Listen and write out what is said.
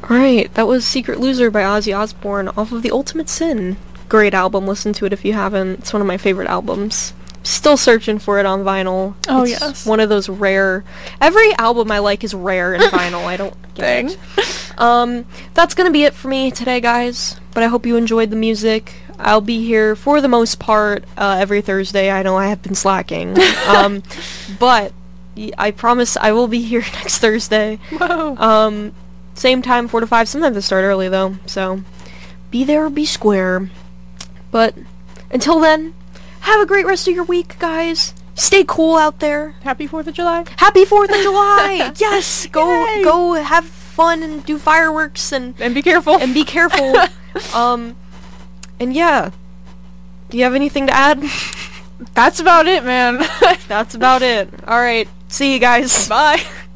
Alright, that was Secret Loser by Ozzy Osbourne off of The Ultimate Sin. Great album, listen to it if you haven't. It's one of my favorite albums. Still searching for it on vinyl. Oh, it's yes. one of those rare... Every album I like is rare in vinyl, I don't get it. That's gonna be it for me today, guys. But I hope you enjoyed the music. I'll be here for the most part every Thursday. I know I have been slacking. But I promise I will be here next Thursday. Whoa. Same time, 4 to 5. Sometimes I start early, though. So, be there or be square. But, until then, have a great rest of your week, guys. Stay cool out there. Happy 4th of July. Happy 4th of July! Yes! Yay! Go have fun and do fireworks and be careful. And be careful. And yeah. Do you have anything to add? That's about it, man. That's about it. Alright. See you guys. Bye.